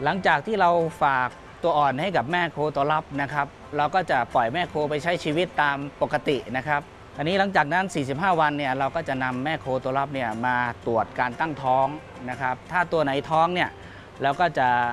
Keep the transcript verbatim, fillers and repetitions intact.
หลังจากที่เราฝากตัวอ่อนให้กับแม่โคตัวรับนะครับเราก็จะปล่อยแม่โคไปใช้ชีวิตตามปกตินะครับอันนี้หลังจากนั้นสี่สิบห้าวันเนี่ยเราก็จะนำแม่โคตัวรับเนี่ยมาตรวจการตั้งท้องนะครับถ้าตัวไหนท้องเนี่ยเราก็จะ